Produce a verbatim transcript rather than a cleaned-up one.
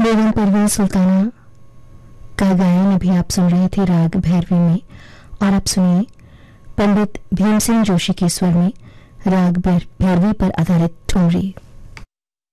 बेगम परवीन सुल्ताना का गायन अभी आप सुन रहे थे राग भैरवी में। और अब सुनिए पंडित भीमसेन जोशी के स्वर में राग भैरवी पर आधारित ठुमरी।